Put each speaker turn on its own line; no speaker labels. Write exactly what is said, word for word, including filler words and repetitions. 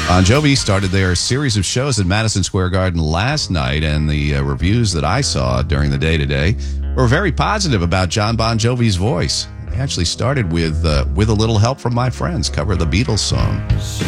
Bon Jovi started their series of shows at Madison Square Garden last night, and the uh, reviews that I saw during the day today were very positive about John Bon Jovi's voice. They actually started with uh, With a Little Help from My Friends, cover of the Beatles song.